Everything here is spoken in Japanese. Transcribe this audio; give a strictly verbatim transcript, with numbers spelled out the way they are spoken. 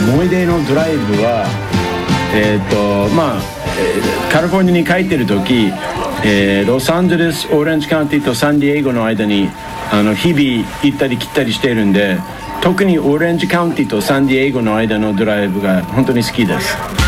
思い出のドライブはえっ、とまあ、えー、カリフォルニアに帰ってる時、えー、ロサンゼルス、オレンジカウンティとサンディエゴの間にあの日々行ったり来たりしてるんで、特にオレンジカウンティとサンディエゴの間のドライブが本当に好きです。